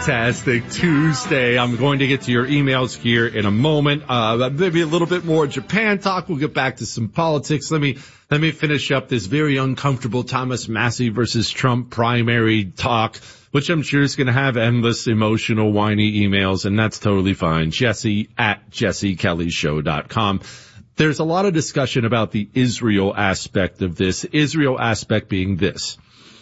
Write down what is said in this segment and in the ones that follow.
fantastic Tuesday. I'm going to get to your emails here in a moment. Maybe a little bit more Japan talk. We'll get back to some politics. Let me finish up this very uncomfortable Thomas Massie versus Trump primary talk, which I'm sure is going to have endless emotional, whiny emails, and that's totally fine. Jesse at jessekellyshow.com. There's a lot of discussion about the Israel aspect of this. Israel aspect being this.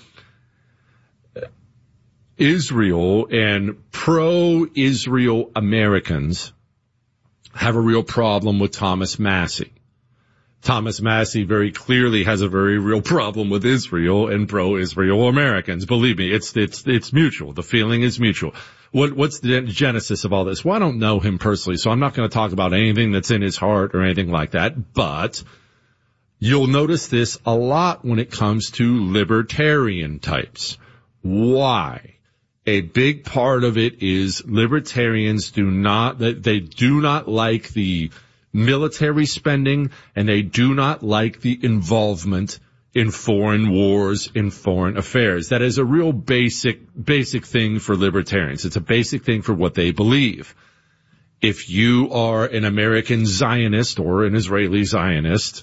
Israel and pro-Israel Americans have a real problem with Thomas Massie. Thomas Massie very clearly has a very real problem with Israel and pro-Israel Americans. Believe me, it's mutual. The feeling is mutual. What's the genesis of all this? Well, I don't know him personally, so I'm not going to talk about anything that's in his heart or anything like that, but you'll notice this a lot when it comes to libertarian types. Why? A big part of it is libertarians do not like the military spending, and they do not like the involvement in foreign wars, in foreign affairs. That is a real basic thing for libertarians. It's a basic thing for what they believe. If you are an American Zionist or an Israeli Zionist,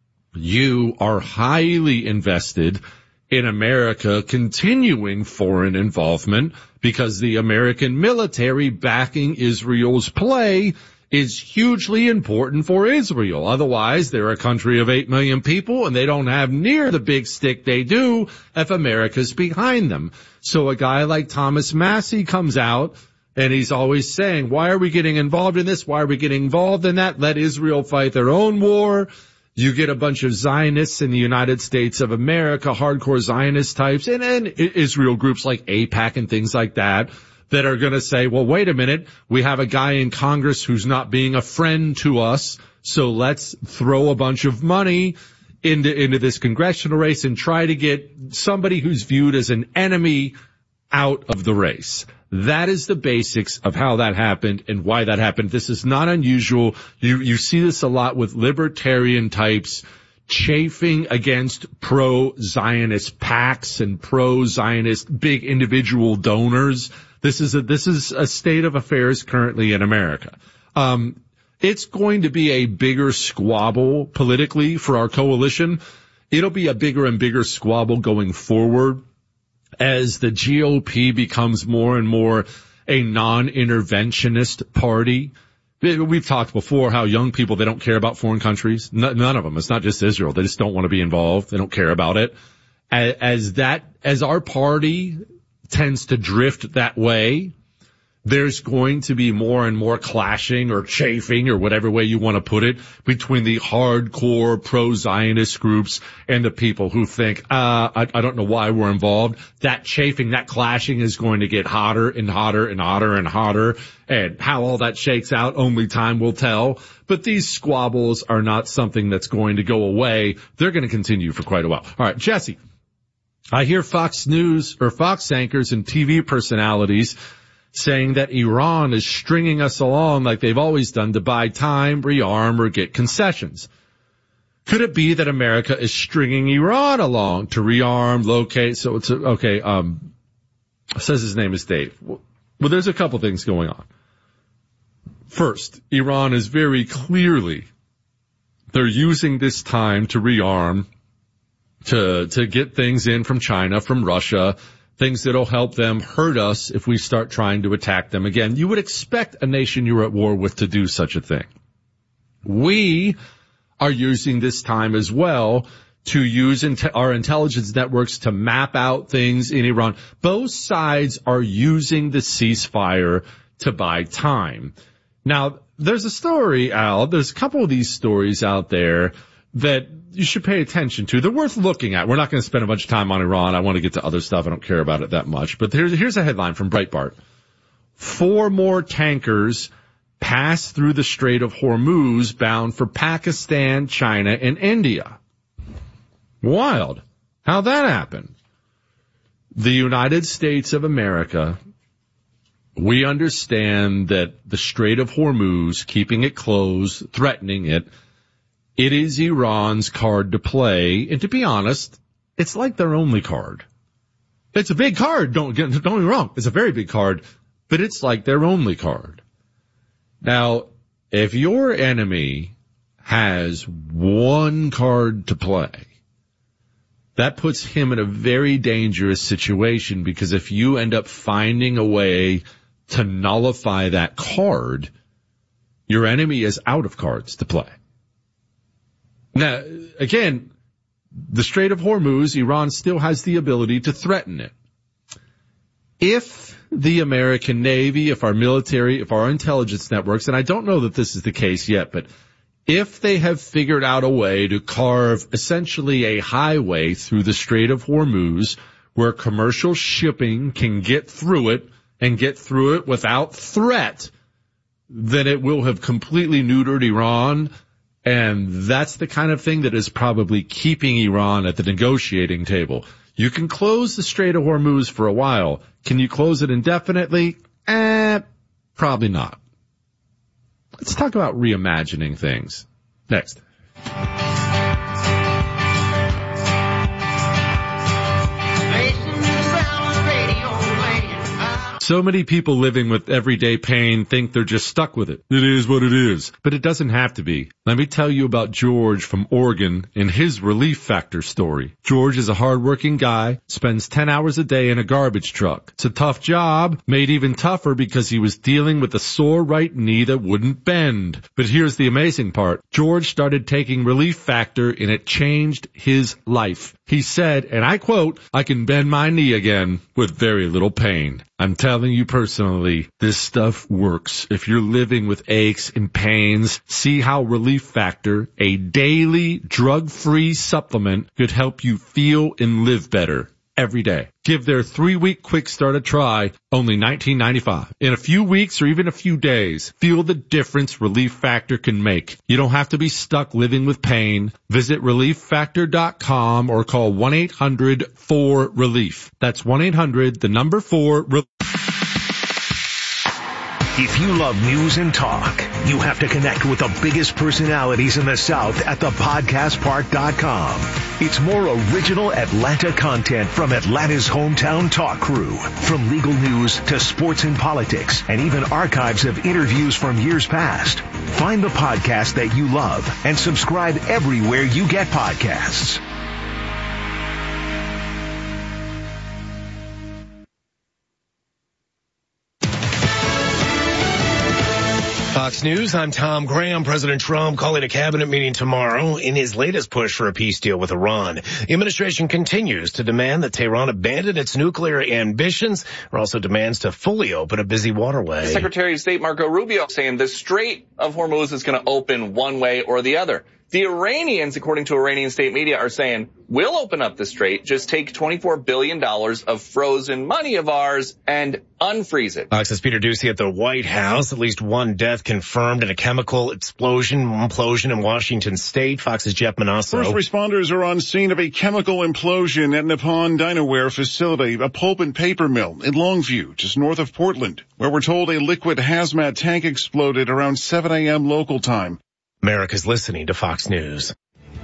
you are highly invested in America continuing foreign involvement because the American military backing Israel's play is hugely important for Israel. Otherwise, they're a country of 8 million people, and they don't have near the big stick they do if America's behind them. So a guy like Thomas Massie comes out, and he's always saying, why are we getting involved in this? Why are we getting involved in that? Let Israel fight their own war. You get a bunch of Zionists in the United States of America, hardcore Zionist types, and Israel groups like AIPAC and things like that are going to say, well, wait a minute, we have a guy in Congress who's not being a friend to us, so let's throw a bunch of money into this congressional race and try to get somebody who's viewed as an enemy out of the race. That is the basics of how that happened and why that happened. This is not unusual. You see this a lot with libertarian types chafing against pro-Zionist PACs and pro-Zionist big individual donors. This is a state of affairs currently in America. It's going to be a bigger squabble politically for our coalition. It'll be a bigger and bigger squabble going forward as the GOP becomes more and more a non-interventionist party. We've talked before how young people, they don't care about foreign countries. None of them. It's not just Israel. They just don't want to be involved. They don't care about it. As our party tends to drift that way, there's going to be more and more clashing or chafing or whatever way you want to put it between the hardcore pro-Zionist groups and the people who think, I don't know why we're involved. That chafing, that clashing is going to get hotter and hotter and hotter and hotter. And how all that shakes out, only time will tell. But these squabbles are not something that's going to go away. They're going to continue for quite a while. All right, Jesse, I hear Fox News or Fox anchors and TV personalities saying that Iran is stringing us along like they've always done to buy time, rearm, or get concessions. Could it be that America is stringing Iran along to rearm, locate? So it's okay. Says his name is Dave. Well, there's a couple things going on. First, Iran is very clearly, they're using this time to rearm, to get things in from China, from Russia, things that'll help them hurt us if we start trying to attack them again. You would expect a nation you're at war with to do such a thing. We are using this time as well to use our intelligence networks to map out things in Iran. Both sides are using the ceasefire to buy time. Now, there's a story, Al. There's a couple of these stories out there that you should pay attention to. They're worth looking at. We're not going to spend a bunch of time on Iran. I want to get to other stuff. I don't care about it that much. But here's a headline from Breitbart. 4 more tankers pass through the Strait of Hormuz bound for Pakistan, China, and India. Wild. How'd that happen? The United States of America, we understand that the Strait of Hormuz, keeping it closed, threatening it, it is Iran's card to play, and to be honest, it's like their only card. It's a big card, don't get me wrong. It's a very big card, but it's like their only card. Now, if your enemy has one card to play, that puts him in a very dangerous situation, because if you end up finding a way to nullify that card, your enemy is out of cards to play. Now, again, the Strait of Hormuz, Iran still has the ability to threaten it. If the American Navy, if our military, if our intelligence networks, and I don't know that this is the case yet, but if they have figured out a way to carve essentially a highway through the Strait of Hormuz where commercial shipping can get through it and get through it without threat, then it will have completely neutered Iran. And that's the kind of thing that is probably keeping Iran at the negotiating table. You can close the Strait of Hormuz for a while. Can you close it indefinitely? Probably not. Let's talk about reimagining things. Next. So many people living with everyday pain think they're just stuck with it. It is what it is. But it doesn't have to be. Let me tell you about George from Oregon and his Relief Factor story. George is a hardworking guy, spends 10 hours a day in a garbage truck. It's a tough job, made even tougher because he was dealing with a sore right knee that wouldn't bend. But here's the amazing part. George started taking Relief Factor and it changed his life. He said, and I quote, "I can bend my knee again with very little pain." I'm telling you personally, this stuff works. If you're living with aches and pains, see how Relief Factor, a daily drug-free supplement, could help you feel and live better every day. Give their 3-week quick start a try, only $19.95. In a few weeks or even a few days, feel the difference Relief Factor can make. You don't have to be stuck living with pain. Visit ReliefFactor.com or call 1-800-4RELIEF. That's 1-800-4RELIEF. If you love news and talk, you have to connect with the biggest personalities in the South at thepodcastpark.com. It's more original Atlanta content from Atlanta's hometown talk crew. From legal news to sports and politics, and even archives of interviews from years past. Find the podcast that you love and subscribe everywhere you get podcasts. Fox News, I'm Tom Graham. President Trump calling a cabinet meeting tomorrow in his latest push for a peace deal with Iran. The administration continues to demand that Tehran abandon its nuclear ambitions, and also demands to fully open a busy waterway. Secretary of State Marco Rubio saying the Strait of Hormuz is going to open one way or the other. The Iranians, according to Iranian state media, are saying, we'll open up the strait, just take $24 billion of frozen money of ours and unfreeze it. Fox's Peter Doocy at the White House. At least one death confirmed in a chemical implosion in Washington State. Fox's Jeff Manasso. First responders are on scene of a chemical implosion at Nippon Dinaware facility, a pulp and paper mill in Longview, just north of Portland, where we're told a liquid hazmat tank exploded around 7 a.m. local time. America's listening to Fox News.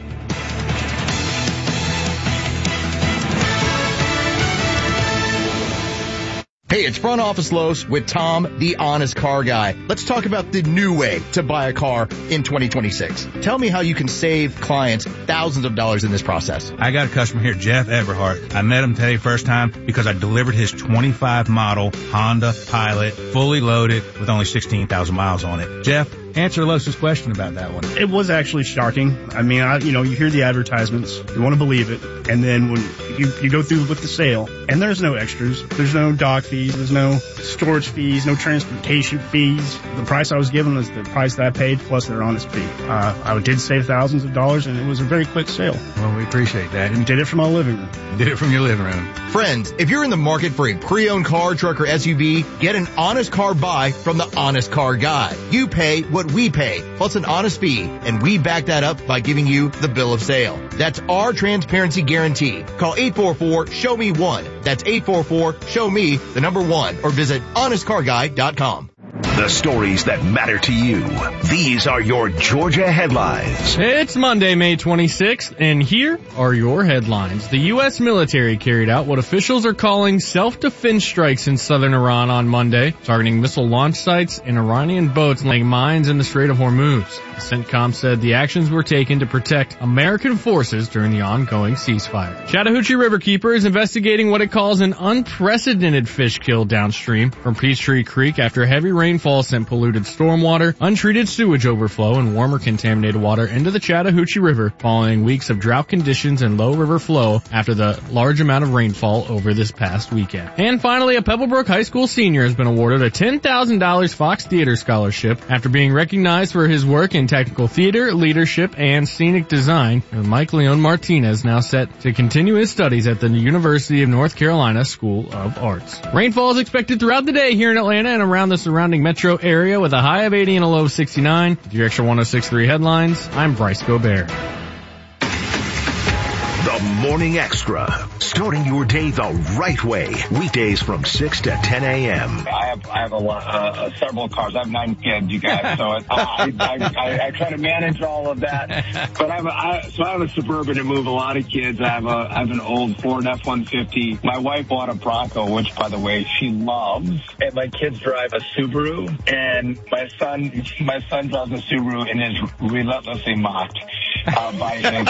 Hey, it's Front Office Los with Tom, the honest car guy. Let's talk about the new way to buy a car in 2026. Tell me how you can save clients thousands of dollars in this process. I got a customer here, Jeff Everhart. I met him today first time because I delivered his 25 model Honda Pilot, fully loaded with only 16,000 miles on it. Jeff, answer Los's question about that one. It was actually shocking. I mean, you hear the advertisements, you want to believe it, and then when you go through with the sale, and there's no extras, there's no dock fees, there's no storage fees, no transportation fees. The price I was given was the price that I paid plus their honest fee. I did save thousands of dollars, and it was a very quick sale. Well, we appreciate that. And did it from my living room. Did it from your living room. Friends, if you're in the market for a pre-owned car, truck, or SUV, get an honest car buy from the Honest Car Guy. You pay what we pay, plus an honest fee, and we back that up by giving you the bill of sale. That's our transparency guarantee. Call 844-SHOW-ME-1. That's 844-SHOW-ME, the number 1, or visit honestcarguy.com. The stories that matter to you. These are your Georgia headlines. It's Monday, May 26th, and here are your headlines. The U.S. military carried out what officials are calling self-defense strikes in southern Iran on Monday, targeting missile launch sites and Iranian boats laying mines in the Strait of Hormuz. The CENTCOM said the actions were taken to protect American forces during the ongoing ceasefire. Chattahoochee Riverkeeper is investigating what it calls an unprecedented fish kill downstream from Peachtree Creek after heavy rainfall sent polluted stormwater, untreated sewage overflow, and warmer contaminated water into the Chattahoochee River following weeks of drought conditions and low river flow after the large amount of rainfall over this past weekend. And finally, a Pebblebrook High School senior has been awarded a $10,000 Fox Theater Scholarship after being recognized for his work in technical theater, leadership, and scenic design. And Mike Leon Martinez now set to continue his studies at the University of North Carolina School of Arts. Rainfall is expected throughout the day here in Atlanta and around the surrounding metro area with a high of 80 and a low of 69. With your Extra 106.3 headlines, I'm Bryce Gobert. The Morning Extra, starting your day the right way. Weekdays from 6 to 10 a.m. I have a lot, several cars. I have 9 kids, you guys, so I try to manage all of that. But I have a Suburban to move a lot of kids. I have an old Ford F-150. My wife bought a Bronco, which, by the way, she loves. And my kids drive a Subaru, and my son drives a Subaru and is relentlessly mocked by his.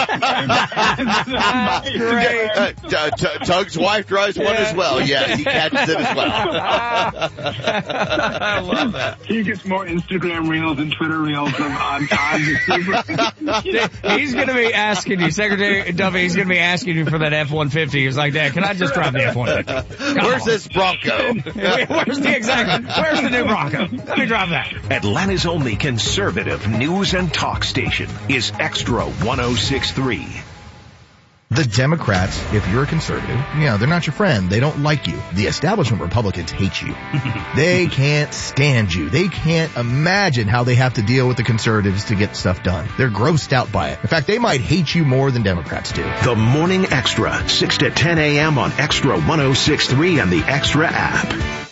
Great. Tug's wife drives one as well. Yeah, he catches it as well. I love that. He gets more Instagram reels and Twitter reels on the Subaru. He's going to be asking you, Secretary Duffy, he's going to be asking you for that F-150. He's like, Dad, can I just drive the F-150? Where's this Bronco? Where's the new Bronco? Let me drive that. Atlanta's only conservative news and talk station is Extra 106.3. The Democrats, if you're a conservative, they're not your friend. They don't like you. The establishment Republicans hate you. They can't stand you. They can't imagine how they have to deal with the conservatives to get stuff done. They're grossed out by it. In fact, they might hate you more than Democrats do. The Morning Extra, 6 to 10 a.m. on Extra 106.3 and the Extra app.